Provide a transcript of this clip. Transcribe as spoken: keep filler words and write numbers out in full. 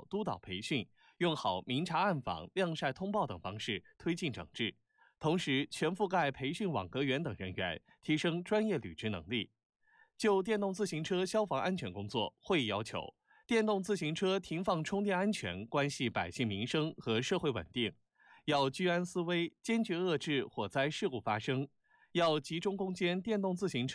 督导培训，用好明察暗访、晾晒通报等方式推进整治。同时，全覆盖培训网格员等人员，提升专业履职能力。就电动自行车消防安全工作，会议要求，电动自行车停放充电安全关系百姓民生和社会稳定，要居安思危，坚决遏制火灾事故发生，要集中攻坚电动自行车